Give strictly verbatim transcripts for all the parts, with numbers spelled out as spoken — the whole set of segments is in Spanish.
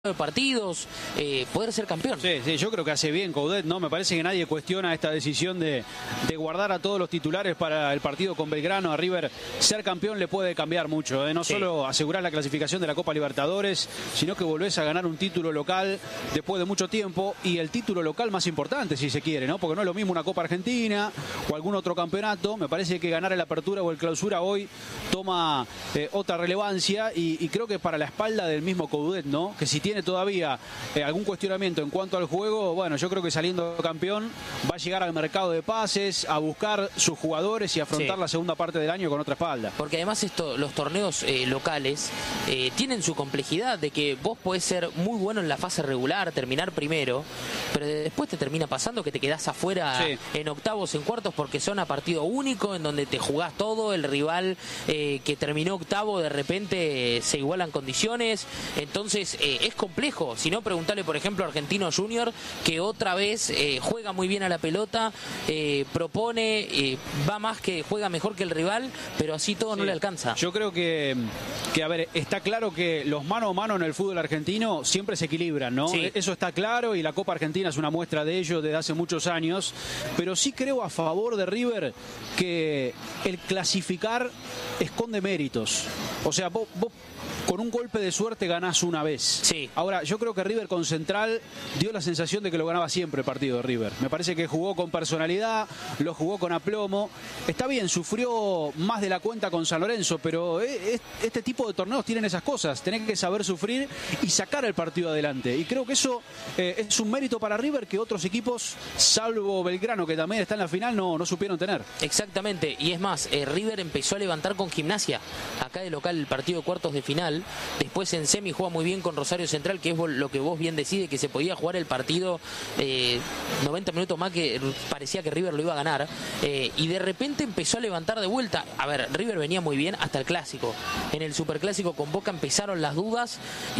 de partidos, eh, poder ser campeón. Sí, sí, yo creo que hace bien Coudet, ¿no? Me parece que nadie cuestiona esta decisión de, de guardar a todos los titulares para el partido con Belgrano. A River ser campeón le puede cambiar mucho, ¿eh? No sí. solo asegurar la clasificación de la Copa Libertadores, sino que volvés a ganar un título local después de mucho tiempo, y el título local más importante, si se quiere, ¿no? Porque no es lo mismo una Copa Argentina o algún otro campeonato. Me parece que ganar el Apertura o el Clausura hoy toma eh, otra relevancia, y, y creo que para la espalda del mismo Coudet, ¿no? Que si tiene tiene todavía eh, algún cuestionamiento en cuanto al juego, bueno, yo creo que saliendo campeón va a llegar al mercado de pases, a buscar sus jugadores y afrontar sí. la segunda parte del año con otra espalda. Porque además esto, los torneos eh, locales eh, tienen su complejidad de que vos podés ser muy bueno en la fase regular, terminar primero, pero después te termina pasando que te quedás afuera sí. en octavos, en cuartos, porque son a partido único, en donde te jugás todo, el rival eh, que terminó octavo de repente eh, se igualan condiciones, entonces eh, es complejo. Si no, preguntarle por ejemplo a Argentino Junior, que otra vez eh, juega muy bien a la pelota, eh, propone, eh, va más, que juega mejor que el rival, pero así todo sí. no le alcanza. Yo creo que, que, a ver, está claro que los mano a mano en el fútbol argentino siempre se equilibran, ¿no? Sí. Eso está claro, y la Copa Argentina es una muestra de ello desde hace muchos años, pero sí creo a favor de River que el clasificar esconde méritos. O sea, vos, vos con un golpe de suerte ganás una vez. Sí. Ahora, yo creo que River con Central dio la sensación de que lo ganaba siempre el partido de River. Me parece que jugó con personalidad, lo jugó con aplomo. Está bien, sufrió más de la cuenta con San Lorenzo, pero este tipo de torneos tienen esas cosas. Tenés que saber sufrir y sacar el partido adelante. Y creo que eso eh, es un mérito para River que otros equipos, salvo Belgrano, que también está en la final, no, no supieron tener. Exactamente. Y es más, eh, River empezó a levantar con Gimnasia. Acá de local el partido de cuartos de final. Después en semi juega muy bien con Rosario Central, que es lo que vos bien decís, que se podía jugar el partido eh, noventa minutos más, que parecía que River lo iba a ganar, eh, y de repente empezó a levantar de vuelta. A ver, River venía muy bien hasta el Clásico. En el Superclásico con Boca empezaron las dudas,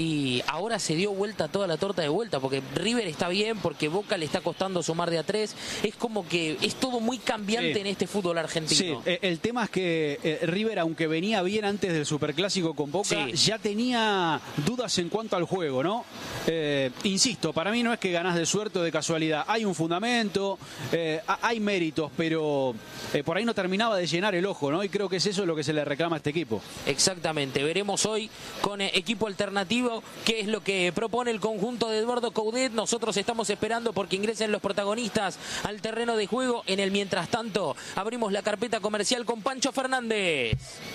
y ahora se dio vuelta toda la torta de vuelta, porque River está bien, porque Boca le está costando sumar de a tres. Es como que es todo muy cambiante sí. en este fútbol argentino. Sí, el tema es que eh, River, aunque venía bien antes del Superclásico con Boca, sí. ya tenía dudas en cuanto al juego, ¿no? Eh, insisto, para mí no es que ganás de suerte o de casualidad. Hay un fundamento, eh, hay méritos, pero eh, por ahí no terminaba de llenar el ojo, ¿no? Y creo que es eso lo que se le reclama a este equipo. Exactamente. Veremos hoy con eh, equipo alternativo qué es lo que propone el conjunto de Eduardo Coudet. Nosotros estamos esperando porque ingresen los protagonistas al terreno de juego. En el mientras tanto, abrimos la carpeta comercial con Pancho Fernández.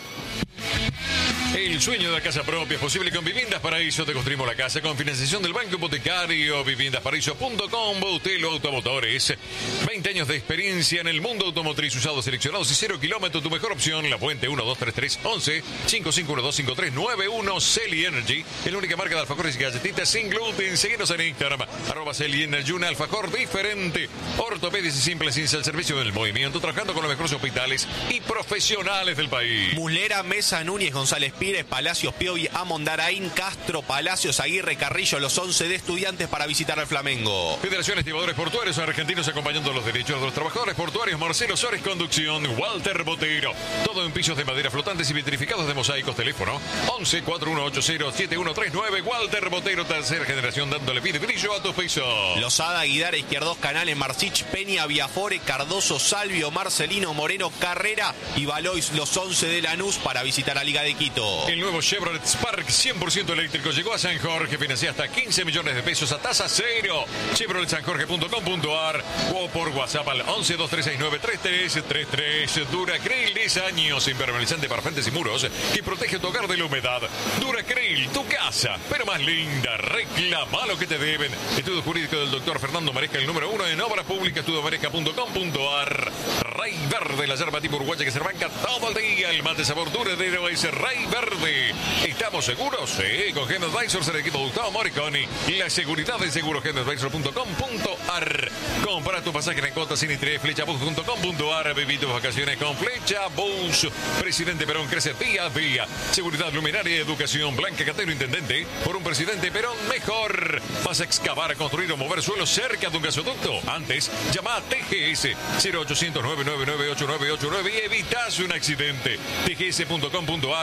El sueño de la casa propia es posible con Viviendas Paraíso. Te construimos la casa con financiación del Banco Hipotecario. Viviendas Paraíso punto com. Bautelo Automotores. veinte años de experiencia en el mundo automotriz. Usados seleccionados y cero kilómetros. Tu mejor opción. La Puente uno dos tres tres once cinco cinco uno dos cinco tres nueve uno. Celi Energy. Es la única marca de alfajores y galletitas sin gluten. Síguenos en Instagram. Arroba Celi Energy. Un alfajor diferente. Ortopedias y simples sin el servicio del movimiento. Trabajando con los mejores hospitales y profesionales del país. Muslera, Mesa, Núñez, González Pires, Palacios, Piovi, Amondaraín, Castro, Palacios, Aguirre, Carrillo, los once de Estudiantes para visitar al Flamengo. Federación Estibadores Portuarios Argentinos, acompañando los derechos de los trabajadores portuarios. Marcelo Suárez, conducción. Walter Botero. Todo en pisos de madera flotantes y vitrificados de mosaicos. Teléfono once cuatro uno ocho cero siete uno tres nueve. Walter Botero, tercera generación, dándole vida y brillo a tus pisos. Lozada, Guidara, Izquierdos, Canales, Marcich, Peña, Viafore, Cardoso, Salvio, Marcelino, Moreno, Carrera y Valois, los once de Lanús para visitar a Liga de Quito. El nuevo Chevrolet Spark cien por ciento eléctrico llegó a San Jorge. Financia hasta quince millones de pesos a tasa cero. Chevrolet San Jorge punto com punto ar o por WhatsApp al once dos tres seis nueve tres tres tres tres. Duracryl, diez años, impermeabilizante para frentes y muros que protege tu hogar de la humedad. Duracryl, tu casa, pero más linda. Reclama lo que te deben. Estudio jurídico del doctor Fernando Maresca, el número uno en obras públicas. estudio maresca punto com punto ar. Rey Verde, la yerba tipo uruguaya que se arranca todo el día. El mate sabor duradero es Rey Verde. ¿Estamos seguros? Sí, con Gen Advisors, el equipo de Gustavo Moriconi. La seguridad de seguro gen advisor punto com punto ar. Compra tu pasaje en Cota Cinitre, flechabus punto com punto ar. Viví tus vacaciones con Flecha Bus. Presidente Perón crece día a día. Seguridad, luminaria, educación. Blanca Catero, intendente. Por un presidente Perón mejor. Vas a excavar, construir o mover suelo cerca de un gasoducto. Antes, llama a T G S cero ochocientos nueve nueve nueve ocho nueve ocho nueve y evitas un accidente. T G S punto com punto ar. En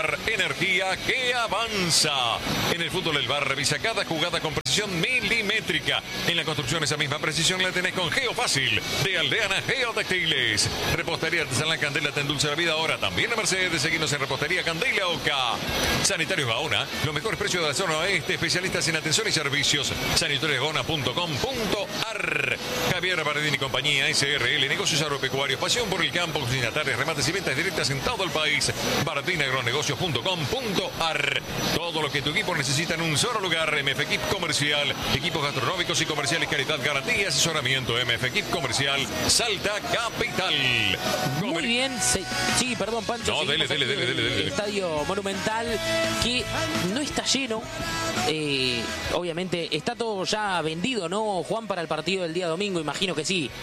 energía que avanza. En el fútbol del bar, revisa cada jugada con precisión milimétrica. En la construcción, esa misma precisión la tenés con Geofácil de Aldeana Geotextiles. Repostería Artesanal Candela te endulza la vida ahora. También en Mercedes, seguimos en Repostería Candela Oca. Sanitarios Gaona, los mejores precios de la zona oeste, especialistas en atención y servicios. sanitarios gaona punto com punto ar. Javier Bardini y compañía, S R L, negocios agropecuarios, pasión por el campo, cocinatarios, remates y ventas directas en todo el país. bardini agronegocios punto com punto ar. Todo lo que tu equipo necesita en un solo lugar. M F Equip Comercial, equipos gastronómicos y comerciales, calidad, garantía y asesoramiento. M F Equip Comercial, Salta Capital. Muy Comer bien, se... sí, perdón, Pancho. No, dele, dele, dele, dele, dele. Estadio Monumental, que no está lleno. Eh, obviamente está todo ya vendido, ¿no, Juan, para el partido del día domingo? Imagino que sí.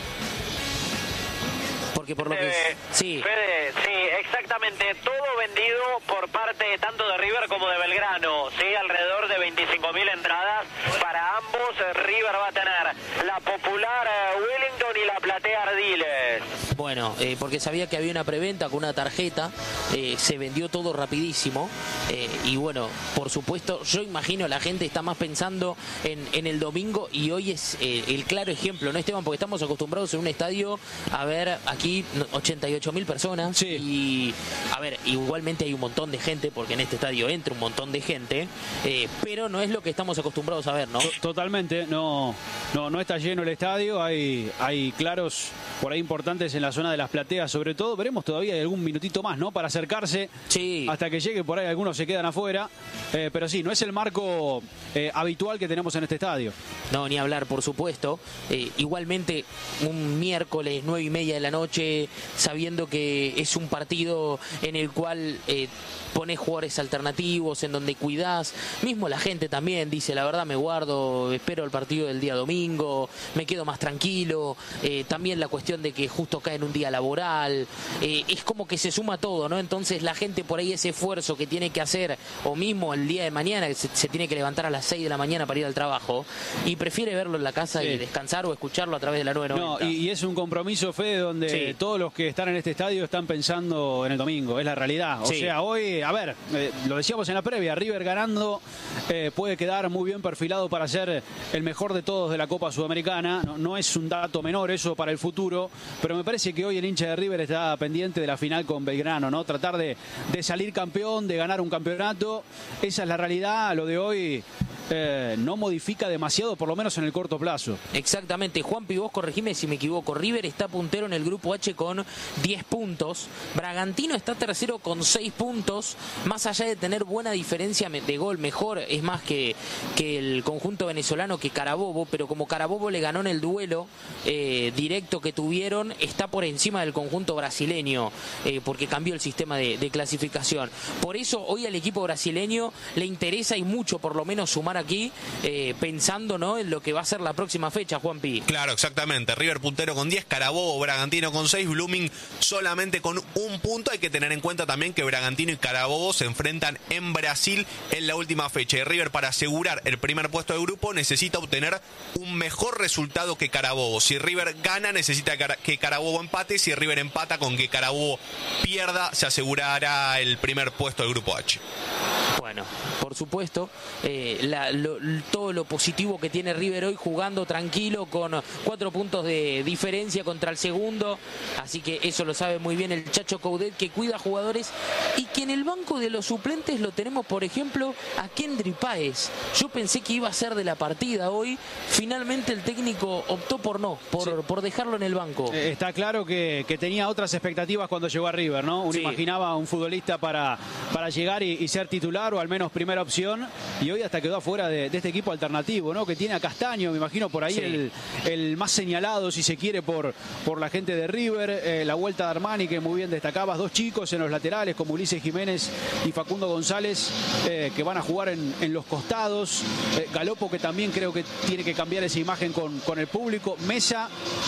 Porque por lo que... Fede, Sí. Fede, sí, exactamente, todo vendido por parte tanto de River como de Belgrano, sí, alrededor de veinticinco mil entradas para ambos. River va a tener la popular eh, Wellington y la platea Ardiles. Bueno, eh, porque sabía que había una preventa con una tarjeta, eh, se vendió todo rapidísimo, eh, y bueno, por supuesto, yo imagino la gente está más pensando en, en el domingo, y hoy es eh, el claro ejemplo, ¿no, Esteban? Porque estamos acostumbrados en un estadio a ver aquí ochenta y ocho mil personas, sí. Y a ver, igualmente hay un montón de gente, porque en este estadio entra un montón de gente, eh, pero no es lo que estamos acostumbrados a ver, ¿no? Totalmente, no, no, no está lleno el estadio, hay, hay claros por ahí importantes en la zona de las plateas, sobre todo. Veremos todavía hay algún minutito más, ¿no? Para acercarse, sí, hasta que llegue por ahí, algunos se quedan afuera, eh, pero sí, no es el marco eh, habitual que tenemos en este estadio. No, ni hablar, por supuesto. Eh, igualmente, un miércoles, nueve y media de la noche, sabiendo que es un partido en el cual eh, ponés jugadores alternativos, en donde cuidás. Mismo la gente también dice, la verdad me guardo, espero el partido del día domingo, me quedo más tranquilo. Eh, también la cuestión de que justo cae en un día laboral. Eh, es como que se suma todo, ¿no? Entonces la gente por ahí ese esfuerzo que tiene que hacer, o mismo el día de mañana, que se, se tiene que levantar a las seis de la mañana para ir al trabajo, y prefiere verlo en la casa, sí, y descansar o escucharlo a través de la nueve noventa. No, y, y es un compromiso, Fede, donde sí, todos los que están en este estadio están pensando en el domingo, es la realidad. O sí, sea, hoy, a ver, eh, lo decíamos en la previa, River ganando eh, puede quedar muy bien perfilado para ser el mejor de todos de la Copa Sudamericana. No, no es un dato menor eso para el futuro, pero me parece que hoy el hincha de River está pendiente de la final con Belgrano, ¿no? Tratar de, de salir campeón, de ganar un campeonato. Esa es la realidad. Lo de hoy eh, no modifica demasiado, por lo menos en el corto plazo. Exactamente. Juanpi, vos corregime si me equivoco. River está puntero en el grupo H con diez puntos. Bragantino está tercero con seis puntos. Más allá de tener buena diferencia de gol, mejor es más que, que el conjunto venezolano, que Carabobo, pero como Carabobo le ganó en el duelo eh, directo que tuvieron, está por encima del conjunto brasileño, eh, porque cambió el sistema de, de clasificación. Por eso hoy al equipo brasileño le interesa y mucho por lo menos sumar aquí, eh, pensando, ¿no?, en lo que va a ser la próxima fecha, Juanpi. Claro, exactamente. River puntero con diez, Carabobo, Bragantino con seis, Blooming solamente con un punto. Hay que tener en cuenta también que Bragantino y Carabobo se enfrentan en Brasil en la última fecha. Y River, para asegurar el primer puesto del grupo, necesita obtener un mejor resultado que Carabobo. Si River gana, necesita que Carabobo empate. Si River empata, con que Carabobo pierda, se asegurará el primer puesto del grupo H. Bueno, por supuesto, eh, la, lo, todo lo positivo que tiene River hoy, jugando tranquilo con cuatro puntos de diferencia contra el segundo, así que eso lo sabe muy bien el Chacho Coudet, que cuida jugadores, y que en el banco de los suplentes lo tenemos, por ejemplo, a Kendry Páez. Yo pensé que iba a ser de la partida hoy, finalmente el técnico optó por no, por, sí, por dejarlo en el banco. Eh, está claro que, que tenía otras expectativas cuando llegó a River, ¿no? Uno sí, imaginaba a un futbolista para, para llegar y, y ser titular, o al menos primera opción, y hoy hasta quedó afuera de, de este equipo alternativo, ¿no? Que tiene a Castaño, me imagino por ahí, sí, el, el más señalado, si se quiere, por, por la gente de River. Eh, la vuelta de Armani, que muy bien destacabas, dos chicos en los laterales como Ulises Jiménez y Facundo González, eh, que van a jugar en, en los costados. eh, Galopo, que también creo que tiene que cambiar esa imagen con, con el público. Mesa,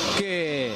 que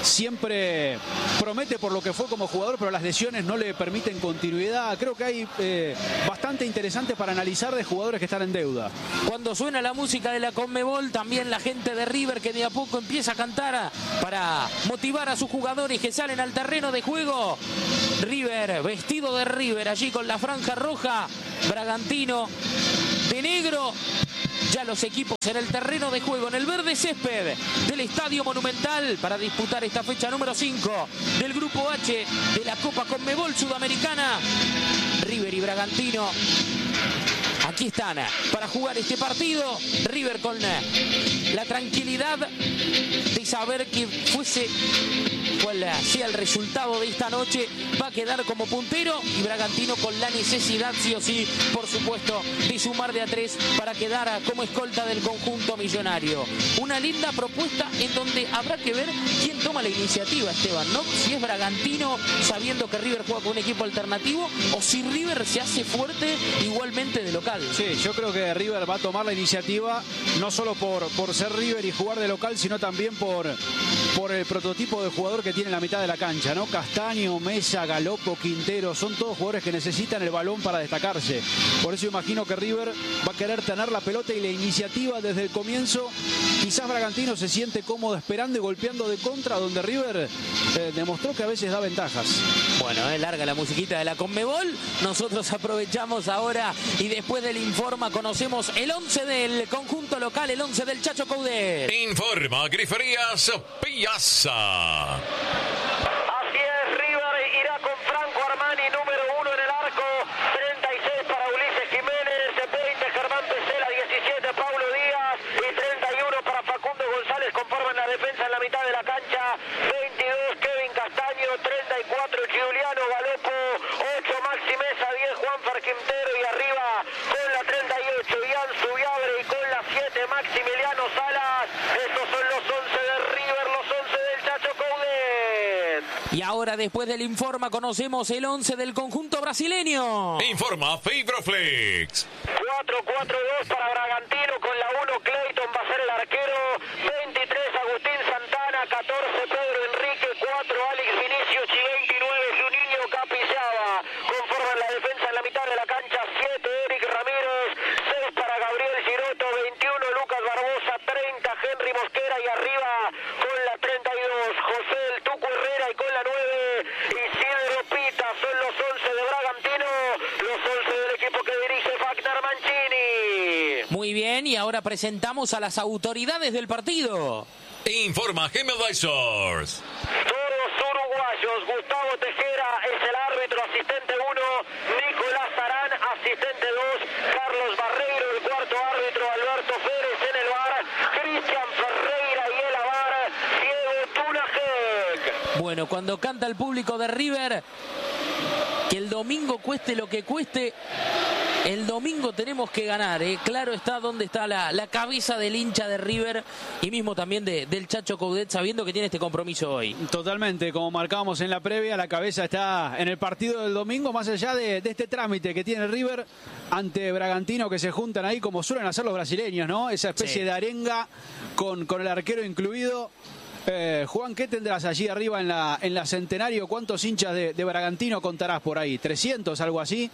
siempre promete por lo que fue como jugador, pero las lesiones no le permiten continuidad. Creo que hay eh, bastante interesantes para analizar de jugadores que están en deuda. Cuando suena la música de la Conmebol, también la gente de River que de a poco empieza a cantar para motivar a sus jugadores que salen al terreno de juego. River, vestido de River, allí con la franja roja. Bragantino de negro. Ya los equipos en el terreno de juego, en el verde césped del Estadio Monumental para disputar esta fecha número cinco del Grupo H de la Copa Conmebol Sudamericana. River y Bragantino aquí están para jugar este partido. River con la tranquilidad de saber que fuese cual sea el resultado de esta noche, va a quedar como puntero, y Bragantino con la necesidad, sí o sí, por supuesto, de sumar de a tres para quedar como escolta del conjunto millonario. Una linda propuesta en donde habrá que ver quién toma la iniciativa, Esteban, ¿no? Si es Bragantino sabiendo que River juega con un equipo alternativo, o si River se hace fuerte igualmente de local. Sí, yo creo que River va a tomar la iniciativa, no solo por, por ser River y jugar de local, sino también por, por el prototipo de jugador que tiene en la mitad de la cancha, ¿no? Castaño, Mesa, Galopo, Quintero, son todos jugadores que necesitan el balón para destacarse. Por eso imagino que River va a querer tener la pelota y la iniciativa desde el comienzo. Quizás Bragantino se siente cómodo esperando y golpeando de contra, donde River eh, demostró que a veces da ventajas. Bueno, es larga la musiquita de la Conmebol. Nosotros aprovechamos ahora y después del Informa conocemos el once del conjunto local, el once del Chacho Coudet. Informa Griferías Piazza. Así es, River irá con Franco Armani, número uno en el arco, treinta y seis para Ulises Jiménez, veinte Germán Pesela, diecisiete Paulo Díaz y treinta y uno para Facundo González, conforman la defensa en la mitad de la cancha, veintidós Kevin Castaño, treinta y cuatro Giuliano Galopo, ocho Maxi Mesa, diez Juanfer Quintero y arriba con la treinta y ocho Ian Subiabre y con la siete Maximiliano Salas. Estos son los once de River, los once del Chacho Coudet. Y ahora, después del Informa, conocemos el once del conjunto brasileño. Informa Fibroflex. cuatro cuatro dos para Bragantino, con la uno Clayton va a ser el arquero, veintitrés Agustín Santana, catorce Pedro Enrique, cuatro Alex Vinicius y veintinueve Juninho Capixaba. Conforman la defensa en la mitad de la cancha, siete Eric Ramírez, seis para Gabriel Giroto, veintiuno Lucas Barbosa, treinta Henry Mosquera y arriba con la treinta y dos José el Tuco Herrera y con la nueve Isidro Pita. Son los once de Bragantino, los once del equipo que dirige Wagner Mancini. Muy bien, y ahora presentamos a las autoridades del partido. Informa Gemeldizers. Todos uruguayos. Gustavo Tejera es el árbitro, asistente uno, Nicolás Arán, asistente dos, Carlos Barreiro, el cuarto árbitro, Alberto Pérez en el bar, Cristian Ferreira y el avar, Diego Tunajek. Bueno, cuando canta el público de River, que el domingo cueste lo que cueste, el domingo tenemos que ganar, ¿eh? Claro está dónde está la, la cabeza del hincha de River y mismo también de, del Chacho Coudet, sabiendo que tiene este compromiso hoy. Totalmente, como marcábamos en la previa, la cabeza está en el partido del domingo, más allá de, de este trámite que tiene River ante Bragantino, que se juntan ahí como suelen hacer los brasileños, ¿no? Esa especie Sí. de arenga con, con el arquero incluido. Eh, Juan, ¿qué tendrás allí arriba en la, en la Centenario? ¿Cuántos hinchas de, de Bragantino contarás por ahí? ¿trescientos, algo así?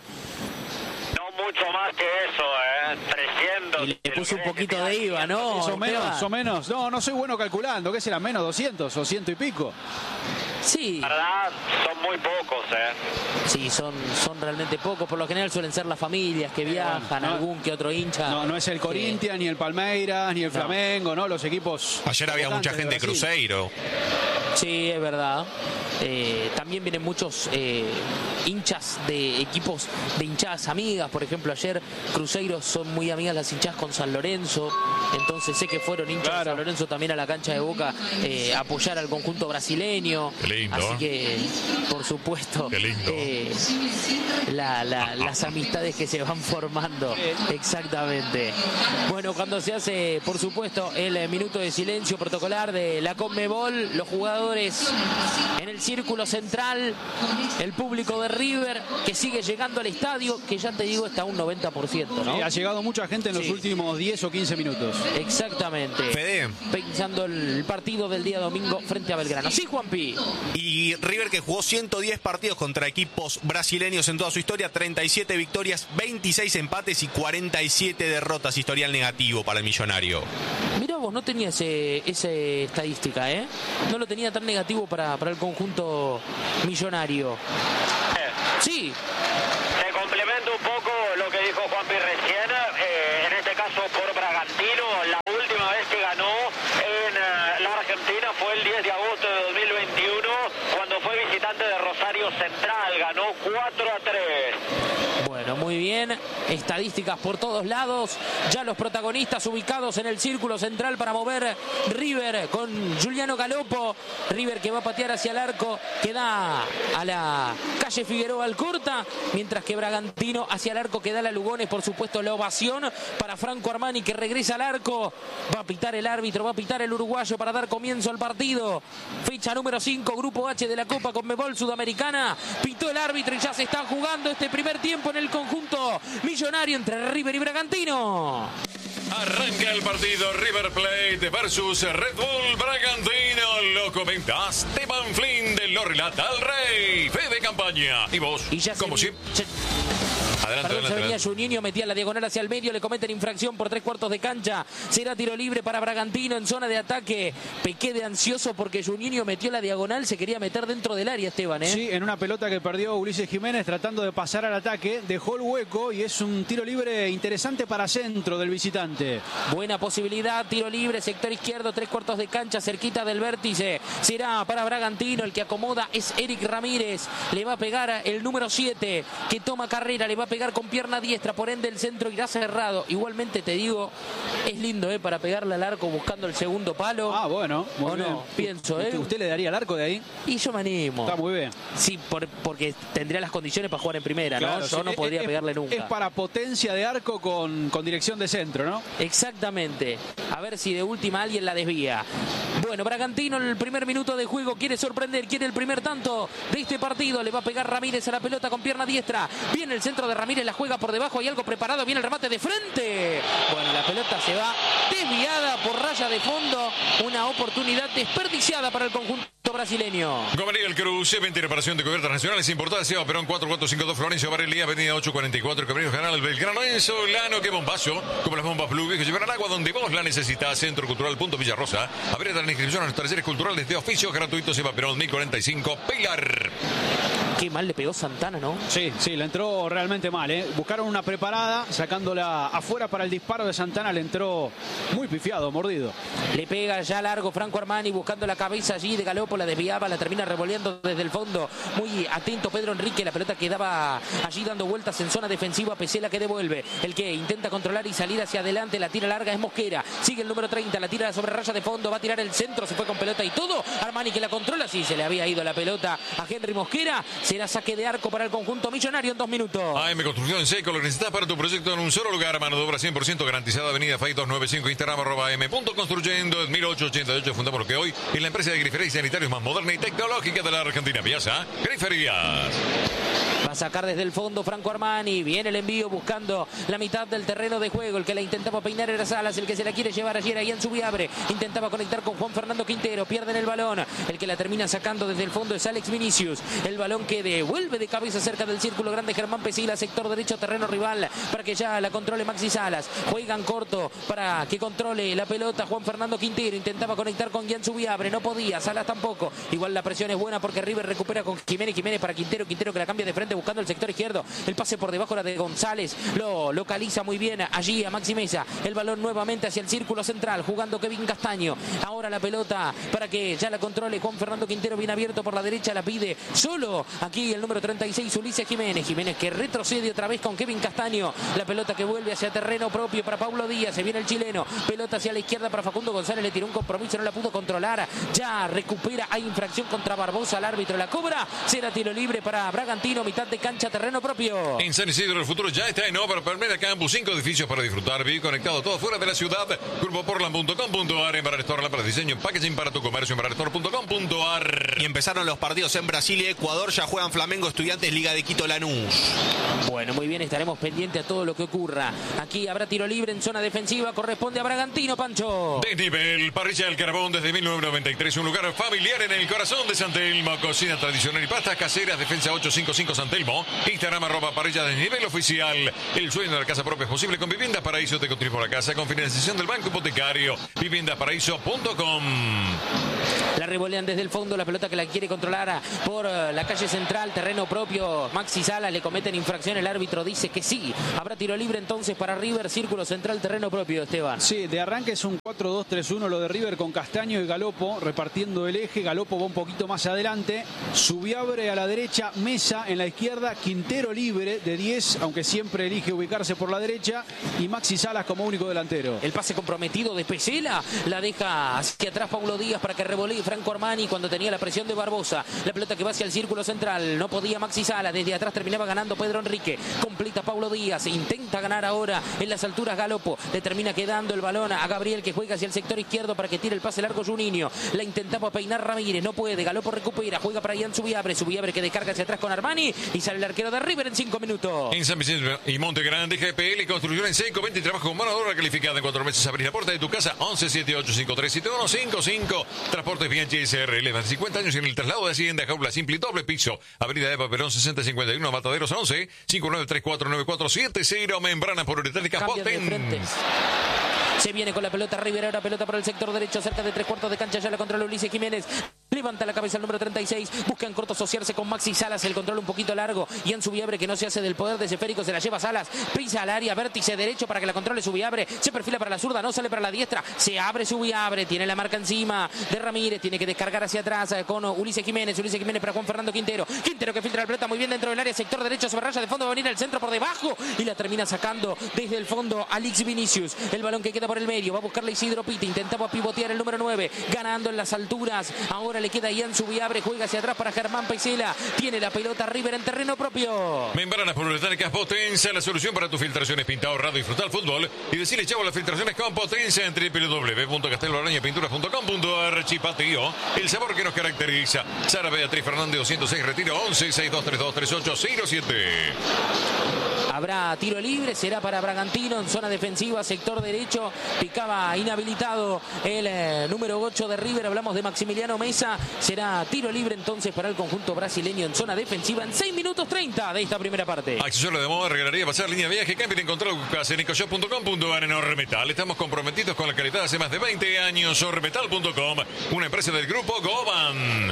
No mucho más que eso, ¿eh? trescientos. Y le puso un poquito de I V A, ¿no? Eso menos, Esteban? o menos. No, no soy bueno calculando. ¿Qué será? ¿Menos doscientos o ciento y pico? Sí, La verdad, son muy pocos, ¿eh? sí, son, son realmente pocos. Por lo general suelen ser las familias que viajan, bueno, no- algún que otro hincha. No, no es el que- Corinthians, ni el Palmeiras, ni el No. Flamengo, ¿no? Los equipos. Ayer había mucha importantes gente de Brasil. Cruzeiro. Sí, es verdad. Eh, también vienen muchos eh, hinchas de equipos de hinchadas amigas. Por ejemplo, ayer Cruzeiro son muy amigas las hinchadas con San Lorenzo. Entonces sé que fueron hinchas Claro. de San Lorenzo también a la cancha de Boca eh, a apoyar al conjunto brasileño. Qué lindo, Así ¿eh? que, por supuesto, Qué lindo. eh, la- la- las amistades que se van formando. Exactamente. Bueno, cuando se hace, por supuesto, el eh, minuto de silencio protocolar de la Conmebol, los jugadores en el círculo central, el público de River que sigue llegando al estadio, que ya te digo está a un noventa por ciento, ¿no? Sí, ha llegado mucha gente en los Sí. últimos diez o quince minutos. Exactamente. Fede. Pensando el partido del día domingo frente a Belgrano. Sí, Juanpi. Y River, que jugó ciento diez partidos contra equipos equipos brasileños en toda su historia, treinta y siete victorias, veintiséis empates y cuarenta y siete derrotas, historial negativo para el Millonario. Mirá vos, no tenía ese, ese estadística, ¿eh? No lo tenía tan negativo para, para el conjunto millonario. Sí. Se complementa un poco lo que dijo Juanpi recién, eh, en este caso por Bragantino. La última vez que ganó en uh, la Argentina fue el diez de agosto de dos mil veintiuno, cuando fue visitante de Rosario Central, ganó cuatro a tres. Bueno, muy bien, estadísticas por todos lados, ya los protagonistas ubicados en el círculo central para mover River con Giuliano Galopo, River que va a patear hacia el arco, que da a la calle Figueroa Alcorta, mientras que Bragantino hacia el arco que da a la Lugones, por supuesto la ovación para Franco Armani que regresa al arco, va a pitar el árbitro, va a pitar el uruguayo para dar comienzo al partido, fecha número cinco, Grupo H de la Copa Conmebol Sudamericana, pitó el árbitro y ya se está jugando este primer tiempo en el conjunto millonario entre River y Bragantino. Arranca el partido River Plate versus Red Bull Bragantino. Lo comenta Esteban Flynn de Lo Relata al Rey. Fe de campaña. Y vos, y ya como se, siempre. Se, Adelante, Perdón, adelante, se venía adelante. Juninho, metía la diagonal hacia el medio, le cometen infracción por tres cuartos de cancha. Será tiro libre para Bragantino en zona de ataque. Pequé de ansioso porque Juninho metió la diagonal, se quería meter dentro del área, Esteban, ¿eh? Sí, en una pelota que perdió Ulises Jiménez tratando de pasar al ataque, dejó el hueco y es un tiro libre interesante para centro del visitante. Buena posibilidad, tiro libre, sector izquierdo, tres cuartos de cancha, cerquita del vértice. Será para Bragantino, el que acomoda es Eric Ramírez. Le va a pegar el número siete, que toma carrera, le va a pegar con pierna diestra, por ende el centro irá cerrado. Igualmente te digo, es lindo, ¿eh? Para pegarle al arco buscando el segundo palo. Ah, bueno, muy ¿O bien. no? Pienso, ¿eh? ¿Usted, ¿Usted le daría el arco de ahí? Y yo me animo. Está muy bien. Sí, por, porque tendría las condiciones para jugar en primera, Claro, ¿no? Yo sí, no es- podría es- pegarle nunca. Es para potencia de arco con, con dirección de centro, ¿no? Exactamente. A ver si de última alguien la desvía. Bueno, Bragantino en el primer minuto de juego quiere sorprender, quiere el primer tanto de este partido. Le va a pegar Ramírez a la pelota con pierna diestra. Viene el centro de Ramírez, la juega por debajo, hay algo preparado, viene el remate de frente. Bueno, la pelota se va desviada por raya de fondo. Una oportunidad desperdiciada para el conjunto brasileño. Gabriel Cruz, venta y reparación de cubiertas nacionales importadas, Seba Perón cuatro cuatro cinco dos, Florencio Varela, avenida ocho cuarenta y cuatro, Camino General Belgrano, en Solano. Qué bombazo, como las bombas Blue que llevarán agua donde vos la necesitas. Centro Cultural Punto Villarrosa. Abrieron la inscripción a los talleres culturales de oficios gratuitos. Seba Perón mil cuarenta y cinco, Pilar. Qué mal le pegó Santana, ¿no? Sí, sí, le entró realmente mal, ¿eh? Buscaron una preparada, sacándola afuera para el disparo de Santana, le entró muy pifiado, mordido. Le pega ya largo Franco Armani buscando la cabeza allí de Galopo, la desviaba, la termina revoleando desde el fondo. Muy atento Pedro Enrique, la pelota quedaba allí dando vueltas en zona defensiva. Pesela que devuelve, el que intenta controlar y salir hacia adelante, la tira larga es Mosquera. Sigue el número treinta, la tira sobre raya de fondo, va a tirar el centro, se fue con pelota y todo. Armani que la controla, sí, se le había ido la pelota a Henry Mosquera. Será saque de arco para el conjunto millonario en dos minutos. A M Construcción en Seco, lo que necesitas para tu proyecto en un solo lugar. Mano de obra cien por ciento garantizada. Avenida Fay doscientos noventa y cinco, Instagram arroba M. Construyendo en mil ochocientos ochenta y ocho. Fundamos lo que hoy es la empresa de grifería y sanitarios más moderna y tecnológica de la Argentina. Piazza Griferías. Va a sacar desde el fondo Franco Armani. Viene el envío buscando la mitad del terreno de juego. El que la intentaba peinar era Salas. El que se la quiere llevar ayer ahí en Subiabre. Intentaba conectar con Juan Fernando Quintero. Pierden el balón. El que la termina sacando desde el fondo es Alex Vinicius. El balón que devuelve de cabeza cerca del círculo grande Germán Pesila. Sector derecho, terreno rival. Para que ya la controle Maxi Salas. Juegan corto para que controle la pelota Juan Fernando Quintero. Intentaba conectar con Gian Subiabre. No podía. Salas tampoco. Igual la presión es buena porque River recupera con Jiménez. Jiménez para Quintero. Quintero que la cambia de frente buscando el sector izquierdo. El pase por debajo era de González. Lo localiza muy bien allí a Maxi Mesa. El balón nuevamente hacia el círculo central. Jugando Kevin Castaño. Ahora la pelota para que ya la controle Juan Fernando Quintero. Bien abierto por la derecha. La pide solo aquí el número treinta y seis, Ulises Jiménez. Jiménez que retrocede otra vez con Kevin Castaño. La pelota que vuelve hacia terreno propio para Paulo Díaz. Se viene el chileno. Pelota hacia la izquierda para Facundo González. Le tiró un compromiso. No la pudo controlar. Ya recupera. Hay infracción contra Barbosa. El árbitro la cobra. Será tiro libre para Bragantino. Mitad de cancha, terreno propio. En San Isidro el futuro ya está en obra. Palmera Campus, cinco edificios para disfrutar, vivir conectado todo fuera de la ciudad. Grupo Portland punto com punto ar, Embarra Store, para diseño, packaging para tu comercio, Embarra Store punto com punto ar. Y empezaron los partidos en Brasil y Ecuador. Ya juegan Flamengo, Estudiantes, Liga de Quito, Lanús. Bueno, muy bien, estaremos pendientes a todo lo que ocurra. Aquí habrá tiro libre en zona defensiva, corresponde a Bragantino, Pancho. De nivel, Parrilla del Carbón desde mil novecientos noventa y tres, un lugar familiar en el corazón de San Telmo. Cocina tradicional y pastas caseras, defensa ocho cinco cinco San Telmo. Instagram arroba parrilla de nivel oficial. El sueño de la casa propia es posible con Viviendas Paraíso. Te construimos la casa con financiación del Banco Hipotecario. viviendas paraíso punto com. La revolean desde el fondo, la pelota que la quiere controlar por la calle central, terreno propio. Maxi Salas, le cometen infracción, el árbitro dice que sí. Habrá tiro libre entonces para River, círculo central, terreno propio, Esteban. Sí, de arranque es un cuatro dos tres uno lo de River con Castaño y Galopo repartiendo el eje. Galopo va un poquito más adelante. Subiabre a la derecha, Mesa en la izquierda, Quintero libre de diez, aunque siempre elige ubicarse por la derecha, y Maxi Salas como único delantero. El pase comprometido de Pesela, la deja hacia atrás Paulo Díaz para que revolee Franco Armani cuando tenía la presión de Barbosa. La pelota que va hacia el círculo central, no podía Maxi Salas, desde atrás terminaba ganando Pedro Enrique. Completa Paulo Díaz, intenta ganar ahora en las alturas Galopo, le termina quedando el balón a Gabriel, que juega hacia el sector izquierdo para que tire el pase largo Juninho. La intentaba peinar Ramírez, no puede, Galopo recupera, juega para Ian Subiabre, Subiabre que descarga hacia atrás con Armani y sale el arquero de River en cinco minutos. En San Vicente y Monte Grande, G P L Construcción en seco, venta y trabajo con mano de obra calificada. En cuatro meses abrir la puerta de tu casa. Once siete ocho cinco tres siete uno cinco cinco. Transportes B H S R L, más de cincuenta años en el traslado de Hacienda, jaula simple y doble piso. Avenida Eva Perón sesenta cincuenta y uno, Mataderos once cinco nueve tres cuatro nueve cuatro siete cero. Membrana poliuretánica Potens. Se viene con la pelota River, ahora pelota por el sector derecho, cerca de tres cuartos de cancha, ya la controla Ulises Jiménez. Levanta la cabeza el número treinta y seis, busca en corto asociarse con Maxi Salas, el control un poquito largo. Ian Subiabre, que no se hace del poder de Esférico, se la lleva Salas, pisa al área, vértice derecho para que la controle Subiabre, se perfila para la zurda, no sale para la diestra, se abre Subiabre, tiene la marca encima de Ramírez, tiene que descargar hacia atrás con Ulises Jiménez, Ulises Jiménez para Juan Fernando Quintero, Quintero que filtra la pelota muy bien dentro del área, sector derecho sobre raya de fondo, va a venir el centro por debajo y la termina sacando desde el fondo Alix Vinicius. El balón que queda por el medio, va a buscarle Isidro Pita, intentaba pivotear el número nueve, ganando en las alturas, ahora le queda Ian Subiabre, juega hacia atrás para Germán Pesela, tiene la pelota River en terreno propio. Membranas poliuretánicas Potencia, la solución para tus filtraciones, pinta, ahorrado, disfrutar fútbol y decirle chavo a las filtraciones con Potencia en doble u doble u doble u punto castelbaraña pinturas punto com punto ar. Chipatío, el sabor que nos caracteriza. Sara Beatriz Fernández doscientos seis, retiro once seis dos tres dos tres ocho cero siete. Habrá tiro libre, será para Bragantino en zona defensiva, sector derecho. Picaba inhabilitado el eh, número ocho de River, hablamos de Maximiliano Mesa. Será tiro libre entonces para el conjunto brasileño en zona defensiva en seis minutos treinta de esta primera parte. Accesorio de moda, regalaría, pasar, línea de viaje, camping, encontrar en ecoshop punto com punto ar. En Ormetal estamos comprometidos con la calidad hace más de veinte años. Ormetal punto com, una empresa del grupo Goban.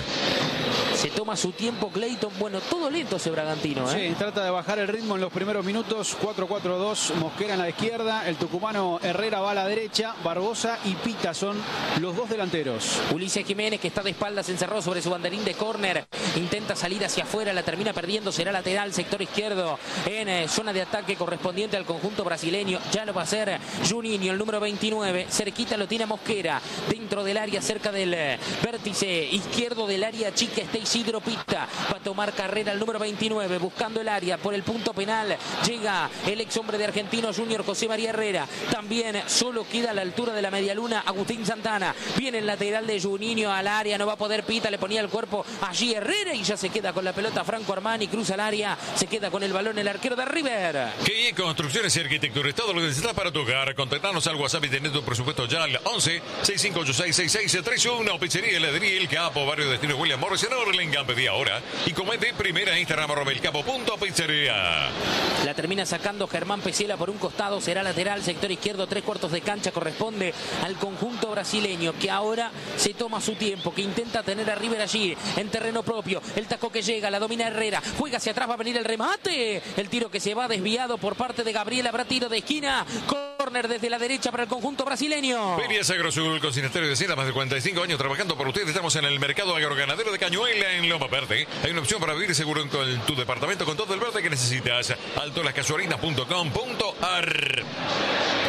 Se toma su tiempo Clayton, bueno, todo lento ese Bragantino, ¿eh? Sí, trata de bajar el ritmo en los primeros minutos. Cuatro cuatro dos, Mosquera en la izquierda, el tucumano Herrera va a la derecha, Barbosa y Pita son los dos delanteros. Ulises Jiménez, que está de espaldas, encerró sobre su banderín de córner, intenta salir hacia afuera, la termina perdiendo, será lateral, sector izquierdo, en eh, zona de ataque correspondiente al conjunto brasileño. Ya lo va a hacer Juninho, el número veintinueve, cerquita lo tiene Mosquera, dentro del área, cerca del eh, vértice izquierdo del área chica está Isidro Pita, va a tomar carrera el número veintinueve, buscando el área por el punto penal, llega el ex hombre de Argentino Junior, José María Herrera, también solo queda a la altura de la medialuna Agustín Santana, viene el lateral de Juninho al área, no va a poder Pita, le ponía el cuerpo allí Herrera y ya se queda con la pelota Franco Armani, cruza el área, se queda con el balón el arquero de River. Que Construcciones y Arquitectura, todo lo que necesitas para tu hogar. Contactanos al WhatsApp y tenés tu presupuesto ya al once seis cinco ocho seis seis seis tres uno. Pizzería Heladería El Capo, barrio destino William Morris en Orlingham. Pedí ahora y comete primera Instagram arroba el capo punto pizzería. La termina sacando Germán Pesela por un costado, será lateral, sector izquierdo, tres cuartos de cancha, corresponde al conjunto brasileño que ahora se toma su tiempo, que intenta tener a River allí en terreno propio. El taco que llega, la domina Herrera, juega hacia atrás, va a venir el remate, el tiro que se va desviado por parte de Gabriel, habrá tiro de esquina, córner desde la derecha para el conjunto brasileño. Ferias Agrosul, con Sinesterio de Hacienda, más de cuarenta y cinco años trabajando por ustedes. Estamos en el mercado agroganadero de Cañuela en Loma Verde. Hay una opción para vivir seguro en tu departamento con todo el verde que necesitas. alto las casuarinas punto com punto ar.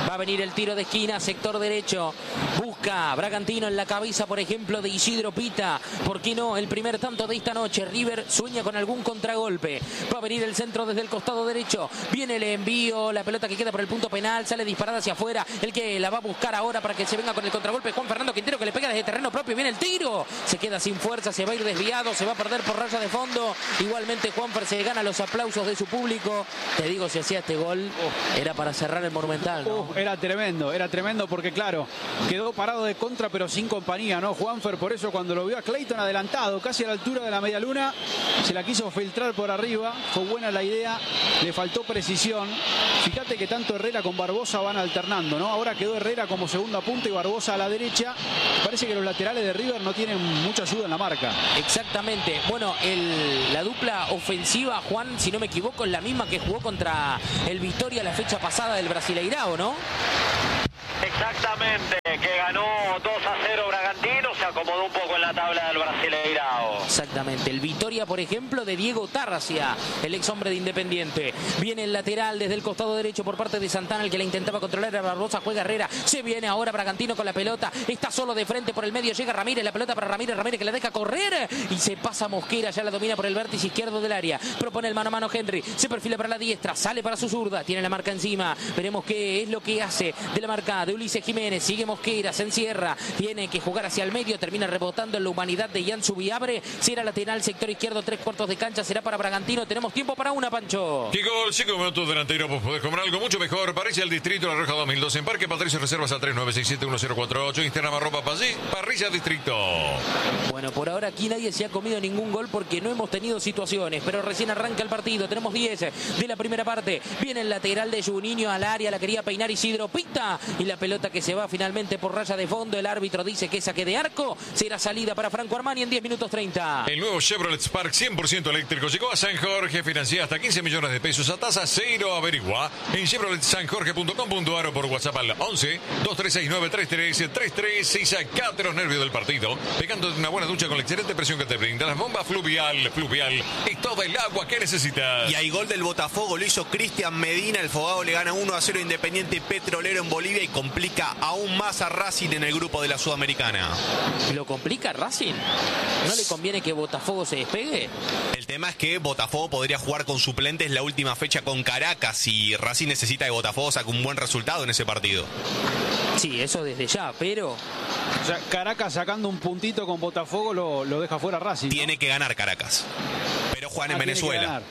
Va a venir el tiro de esquina, sector derecho. Busca Bragantino en la cabeza, por ejemplo, de Isidro Pita. ¿Por qué no? El primer tanto de esta noche. River sueña con algún contragolpe. Va a venir el centro desde el costado derecho. Viene el envío, la pelota que queda por el punto penal. Sale disparada hacia afuera. El que la va a buscar ahora para que se venga con el contragolpe, Juan Fernando Quintero, que le pega desde terreno propio. Viene el tiro. Se queda sin fuerza, se va a ir desviado, se va a perder por raya de fondo. Igualmente Juanfer se gana los aplausos de su público. Te digo, si hacía este gol, era para cerrar el Monumental, ¿no? Uh, era tremendo, era tremendo porque, claro, quedó parado de contra pero sin compañía, ¿no? Juanfer, por eso cuando lo vio a Clayton adelantado, casi a la altura de la media luna, se la quiso filtrar por arriba. Fue buena la idea, le faltó precisión. Fíjate que tanto Herrera con Barbosa van alternando, ¿no? Ahora quedó Herrera como segunda punta y Barbosa a la derecha. Parece que los laterales de River no tienen mucha ayuda en la marca. Exactamente. Bueno, el, la dupla ofensiva, Juan, si no me equivoco, es la misma que jugó contra el Vitória la fecha pasada del Brasileirao, ¿no? Exactamente, que ganó dos a cero Bragantino, se acomodó un poco en la tabla del Brasileirao. Exactamente, el Vitória, por ejemplo, de Diego Tarracia, el ex hombre de Independiente. Viene el lateral desde el costado derecho por parte de Santana, el que la intentaba controlar a Barbosa, juega Herrera, se viene ahora Bragantino con la pelota, está solo de frente por el medio, llega Ramírez, la pelota para Ramírez, Ramírez que la deja correr y se pasa Mosquera, ya la domina por el vértice izquierdo del área, propone el mano a mano Henry, se perfila para la diestra, sale para su zurda, tiene la marca encima, veremos qué es lo que hace de la marca de Ulises Jiménez, sigue Mosquera, se encierra, tiene que jugar hacia el medio, termina rebotando en la humanidad de Ian Subiabre, si era lateral, sector izquierdo, tres cuartos de cancha, será para Bragantino, tenemos tiempo para una, Pancho. ¿Qué gol? Cinco minutos delantero, pues podés comer algo mucho mejor. Parrilla del Distrito, La Roja dos mil dos en Parque Patricio, reservas al tres nueve seis siete uno cero cuatro ocho, Instagram arroba Parrilla Distrito. Bueno, por ahora aquí nadie se ha comido ningún gol porque no hemos tenido situaciones, pero recién arranca el partido, tenemos diez de la primera parte, viene el lateral de Juninho al área, la quería peinar Isidro Pita y la pelota que se va finalmente por raya de fondo, el árbitro dice que saque de arco, será salida para Franco Armani en diez minutos treinta. El nuevo Chevrolet Spark cien por ciento eléctrico llegó a San Jorge, financia hasta quince millones de pesos a tasa cero, averigua en chevrolet san jorge punto com punto a r o por WhatsApp al once, dos tres seis nueve, tres tres tres tres y sacate los nervios del partido, pegándote una buena ducha con la excelente presión que te brinda la bomba fluvial, fluvial y todo el agua que necesitas. Y hay gol del Botafogo, lo hizo Cristian Medina, el Fogado le gana uno a cero Independiente Petrolero en Bolivia y complica aún más a Racing en el grupo de la Sudamericana. ¿Lo complica Racing? ¿No le conviene que Botafogo se despegue? El tema es que Botafogo podría jugar con suplentes la última fecha con Caracas y Racing necesita que Botafogo saque un buen resultado en ese partido. Sí, eso desde ya, pero... O sea, Caracas sacando un puntito con Botafogo lo, lo deja fuera Racing, ¿no? Tiene que ganar Caracas, pero juegan ah, en Venezuela.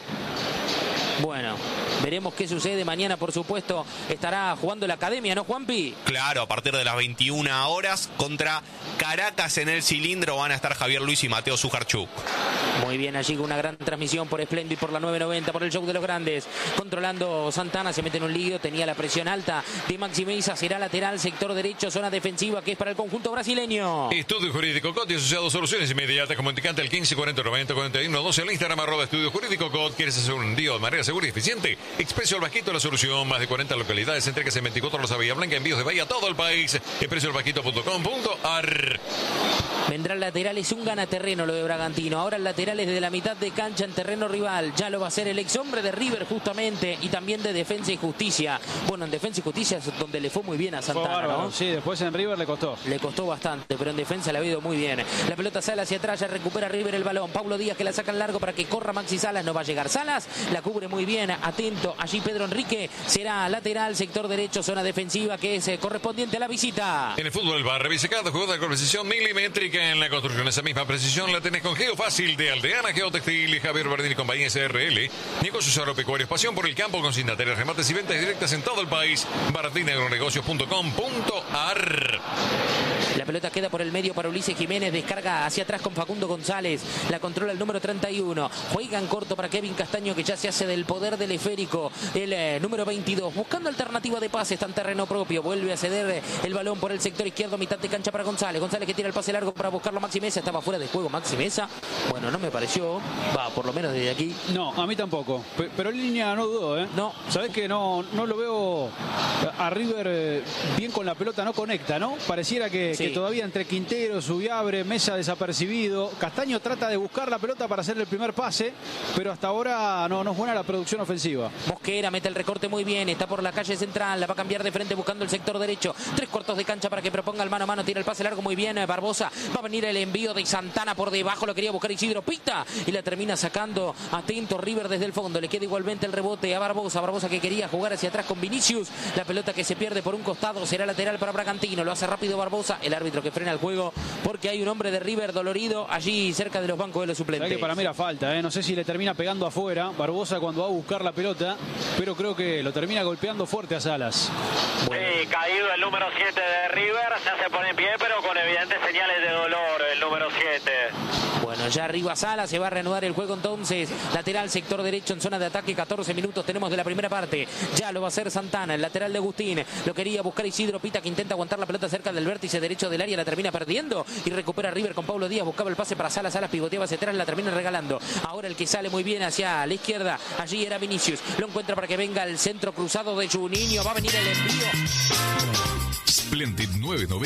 Bueno, veremos qué sucede. Mañana, por supuesto, estará jugando la Academia, ¿no, Juanpi? Claro, a partir de las veintiuna horas contra Caracas en el Cilindro van a estar Javier Luis y Mateo Sujarchuk. Muy bien, allí con una gran transmisión por Splendid, por la nueve noventa, por el show de los grandes. Controlando Santana, se mete en un lío, tenía la presión alta de Maxi Meiza, será lateral, sector derecho, zona defensiva, que es para el conjunto brasileño. Estudio Jurídico Cot y asociados, soluciones inmediatas, como indicante el quince cuarenta noventa cuarenta y uno doce, el Instagram arroba Estudio Jurídico Cot. ¿Quieres hacer un envío de manera segura y eficiente? Expreso El Bajito, la solución. Más de cuarenta localidades, entregas en veinticuatro horas a Bahía Blanca, envíos de Bahía a todo el país. expreso el bajito punto com punto a r. Vendrá el lateral, es un ganaterreno lo de Bragantino. Ahora el lateral es desde la mitad de cancha en terreno rival. Ya lo va a hacer el ex hombre de River justamente y también de Defensa y Justicia. Bueno, en Defensa y Justicia es donde le fue muy bien a Santana, ¿no? Sí, después en River le costó. Le costó bastante, pero en defensa le ha ido muy bien. La pelota sale hacia atrás, ya recupera River el balón. Paulo Díaz que la saca en largo para que corra Maxi Salas. No va a llegar Salas, la cubre muy bien, atento. Allí Pedro Enrique será lateral, sector derecho, zona defensiva que es eh, correspondiente a la visita. En el fútbol del bar, revise cada jugada con precisión milimétrica en la construcción. Esa misma precisión la tenés con Geofácil de Aldeana Geotextil y Javier Bardini Compañía S R L. Negocios agropecuarios, pasión por el campo, consignatarias, remates y ventas directas en todo el país. bardini agronegocios punto com punto a r. La pelota queda por el medio para Ulises Jiménez, descarga hacia atrás con Facundo González, la controla el número treinta y uno, juega en corto para Kevin Castaño que ya se hace del poder del esférico, el eh, número veintidós, buscando alternativa de pase, está en terreno propio, vuelve a ceder eh, el balón por el sector izquierdo, mitad de cancha para González, González que tira el pase largo para buscarlo Maxi Mesa, estaba fuera de juego Maxi Mesa, bueno, no me pareció, va, por lo menos desde aquí. No, a mí tampoco, P pero en línea no dudó, ¿eh? No. ¿Sabés que no, no lo veo a River eh, bien con la pelota, no conecta, ¿no? Pareciera que, sí. que todavía entre Quintero, Subiabre, Mesa desapercibido. Castaño trata de buscar la pelota para hacer el primer pase, pero hasta ahora no, no es buena la producción ofensiva. Mosquera mete el recorte muy bien, está por la calle central, la va a cambiar de frente buscando el sector derecho. Tres cuartos de cancha para que proponga el mano a mano, tira el pase largo muy bien Barbosa. Va a venir el envío de Santana por debajo, lo quería buscar Isidro Pita y la termina sacando atento River desde el fondo. Le queda igualmente el rebote a Barbosa. Barbosa que quería jugar hacia atrás con Vinicius. La pelota que se pierde por un costado será lateral para Bragantino. Lo hace rápido Barbosa. El árbitro que frena el juego porque hay un hombre de River dolorido allí cerca de los bancos de los suplentes. Que para mí era falta, ¿eh? No sé si le termina pegando afuera Barbosa cuando va a buscar la pelota, pero creo que lo termina golpeando fuerte a Salas. Bueno. Sí, caído el número siete de River. Ya se pone en pie, pero con evidentes señales de dolor el número siete. Bueno, ya arriba Salas, se va a reanudar el juego entonces. Lateral, sector derecho en zona de ataque. catorce minutos tenemos de la primera parte. Ya lo va a hacer Santana, el lateral de Agustín. Lo quería buscar Isidro Pita, que intenta aguantar la pelota cerca del vértice derecho del área. La termina perdiendo y recupera River con Pablo Díaz. Buscaba el pase para Salas. Salas pivoteaba hacia atrás, la termina regalando. Ahora el que sale muy bien hacia la izquierda, allí era Vinicius. Lo encuentra para que venga el centro cruzado de Juninho. Va a venir el envío. Splendid nueve noventa.